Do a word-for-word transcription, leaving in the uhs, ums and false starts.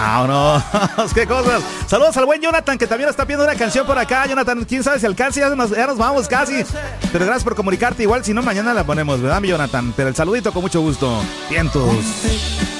Vámonos, qué cosas. Saludos al buen Jonathan, que también está pidiendo una canción por acá. Jonathan, quién sabe si alcanza, ya nos, ya nos vamos casi. Pero gracias por comunicarte. Igual, si no, mañana la ponemos, ¿verdad, mi Jonathan? Pero el saludito con mucho gusto. Vientos.